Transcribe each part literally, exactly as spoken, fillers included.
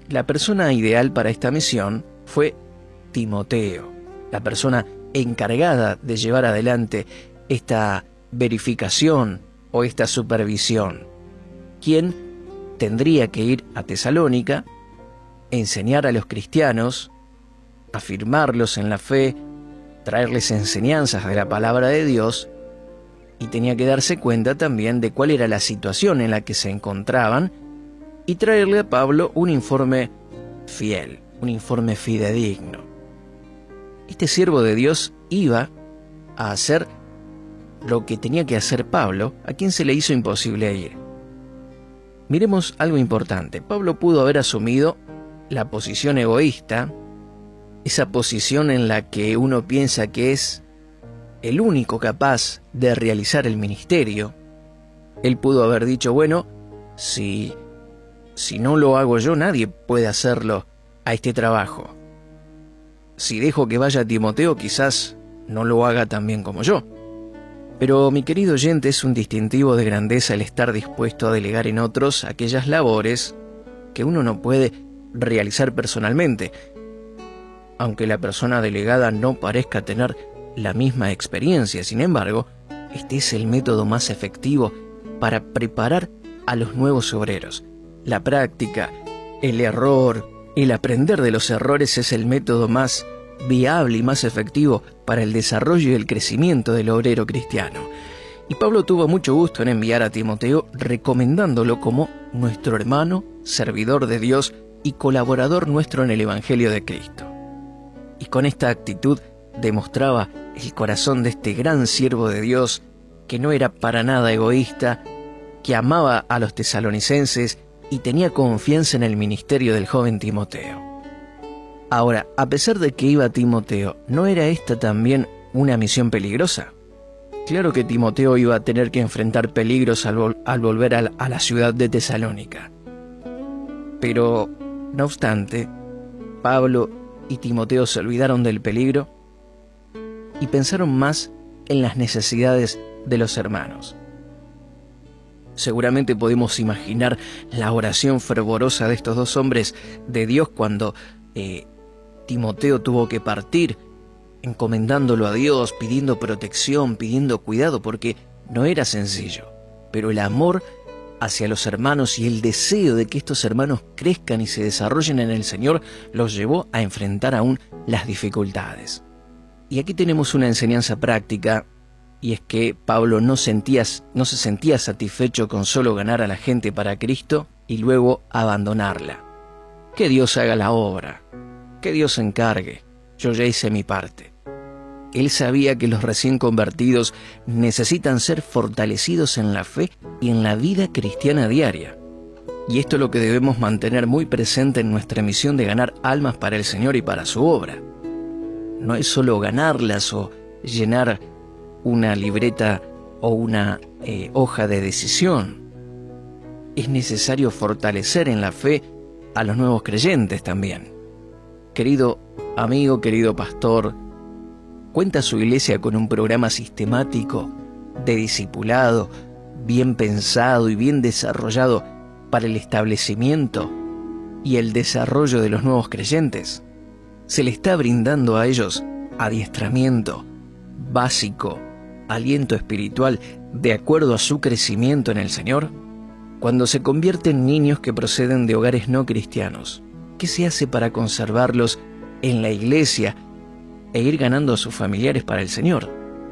la persona ideal para esta misión fue Timoteo, la persona encargada de llevar adelante esta verificación o esta supervisión, quien tendría que ir a Tesalónica, enseñar a los cristianos, afirmarlos en la fe, traerles enseñanzas de la palabra de Dios, y tenía que darse cuenta también de cuál era la situación en la que se encontraban y traerle a Pablo un informe fiel, un informe fidedigno. Este siervo de Dios iba a hacer lo que tenía que hacer Pablo, a quien se le hizo imposible ir. Miremos algo importante. Pablo pudo haber asumido la posición egoísta, esa posición en la que uno piensa que es el único capaz de realizar el ministerio. Él pudo haber dicho, bueno, si, si no lo hago yo, nadie puede hacerlo a este trabajo. Si dejo que vaya Timoteo, quizás no lo haga tan bien como yo. Pero, mi querido oyente, es un distintivo de grandeza el estar dispuesto a delegar en otros aquellas labores que uno no puede realizar personalmente, aunque la persona delegada no parezca tener la misma experiencia. Sin embargo, este es el método más efectivo para preparar a los nuevos obreros. La práctica, el error, el aprender de los errores es el método más viable y más efectivo para el desarrollo y el crecimiento del obrero cristiano. Y Pablo tuvo mucho gusto en enviar a Timoteo recomendándolo como nuestro hermano, servidor de Dios y colaborador nuestro en el Evangelio de Cristo. Y con esta actitud demostraba el corazón de este gran siervo de Dios, que no era para nada egoísta, que amaba a los tesalonicenses y tenía confianza en el ministerio del joven Timoteo. Ahora, a pesar de que iba Timoteo, ¿no era esta también una misión peligrosa? Claro que Timoteo iba a tener que enfrentar peligros al, vol- al volver a la, a la ciudad de Tesalónica. Pero, no obstante, Pablo y Timoteo se olvidaron del peligro y pensaron más en las necesidades de los hermanos. Seguramente podemos imaginar la oración fervorosa de estos dos hombres de Dios cuando eh, Timoteo tuvo que partir, encomendándolo a Dios, pidiendo protección, pidiendo cuidado, porque no era sencillo. Pero el amor hacia los hermanos y el deseo de que estos hermanos crezcan y se desarrollen en el Señor los llevó a enfrentar aún las dificultades. Y aquí tenemos una enseñanza práctica, y es que Pablo no, sentía, no se sentía satisfecho con solo ganar a la gente para Cristo y luego abandonarla. Que Dios haga la obra, que Dios se encargue, yo ya hice mi parte. Él sabía que los recién convertidos necesitan ser fortalecidos en la fe y en la vida cristiana diaria. Y esto es lo que debemos mantener muy presente en nuestra misión de ganar almas para el Señor y para su obra. No es solo ganarlas o llenar una libreta o una eh, hoja de decisión. Es necesario fortalecer en la fe a los nuevos creyentes también. Querido amigo, querido pastor, ¿cuenta su iglesia con un programa sistemático de discipulado, bien pensado y bien desarrollado para el establecimiento y el desarrollo de los nuevos creyentes? ¿Se le está brindando a ellos adiestramiento básico, aliento espiritual de acuerdo a su crecimiento en el Señor? Cuando se convierten en niños que proceden de hogares no cristianos, ¿qué se hace para conservarlos en la iglesia e ir ganando a sus familiares para el Señor?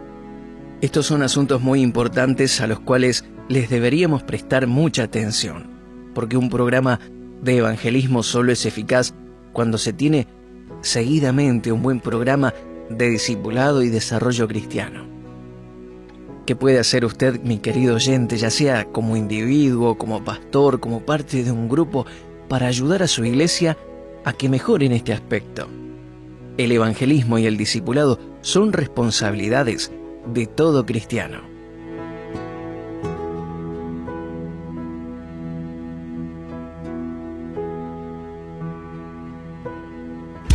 Estos son asuntos muy importantes a los cuales les deberíamos prestar mucha atención, porque un programa de evangelismo solo es eficaz cuando se tiene seguidamente un buen programa de discipulado y desarrollo cristiano. ¿Qué puede hacer usted, mi querido oyente, ya sea como individuo, como pastor, como parte de un grupo, para ayudar a su iglesia a que mejore en este aspecto? El evangelismo y el discipulado son responsabilidades de todo cristiano.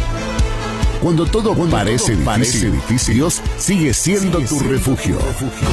Cuando todo parece difícil, Dios sigue siendo tu refugio.